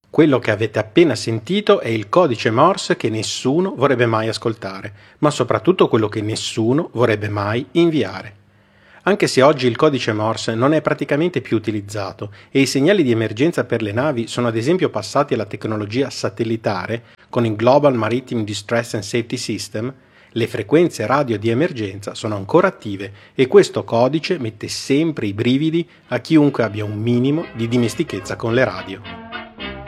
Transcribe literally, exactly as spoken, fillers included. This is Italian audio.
Quello che avete appena sentito è il codice Morse che nessuno vorrebbe mai ascoltare, ma soprattutto quello che nessuno vorrebbe mai inviare. Anche se oggi il codice Morse non è praticamente più utilizzato e i segnali di emergenza per le navi sono ad esempio passati alla tecnologia satellitare con il Global Maritime Distress and Safety System, le frequenze radio di emergenza sono ancora attive e questo codice mette sempre i brividi a chiunque abbia un minimo di dimestichezza con le radio.